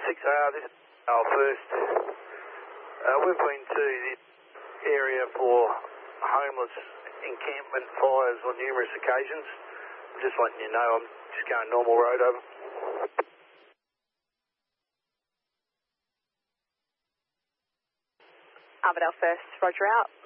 6R, this is our first. We've been to this area for homeless encampment fires on numerous occasions. I'm just letting you know, I'm just going normal road over. Armadale first, roger out.